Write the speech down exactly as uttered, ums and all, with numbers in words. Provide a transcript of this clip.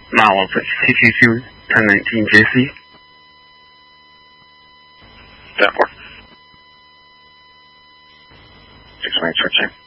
nine one six T T two ten nineteen J C. That work. six one eight, switching.